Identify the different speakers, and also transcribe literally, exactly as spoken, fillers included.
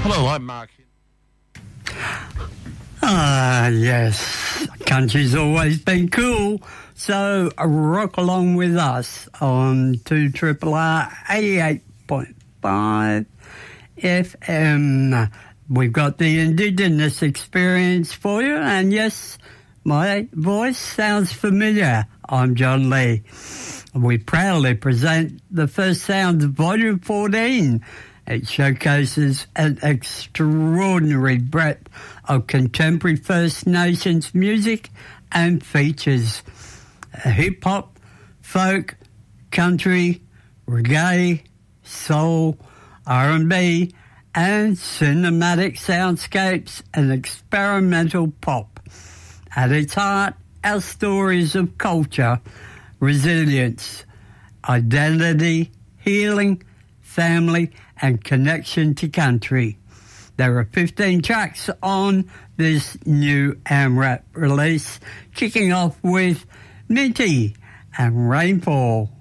Speaker 1: Hello, I'm Mark.
Speaker 2: Ah, yes. Country's always been cool, so rock along with us on two Triple R eighty-eight point five F M. We've got the Indigenous experience for you, and yes, my voice sounds familiar. I'm John Lee. We proudly present the First Sounds Volume fourteen. It showcases an extraordinary breadth of contemporary First Nations music and features hip-hop, folk, country, reggae, soul, R and B, and cinematic soundscapes and experimental pop. At its heart, our stories of culture, resilience, identity, healing, family, and connection to country. There are fifteen tracks on this new AMRAP release, kicking off with Minty and Rainfall.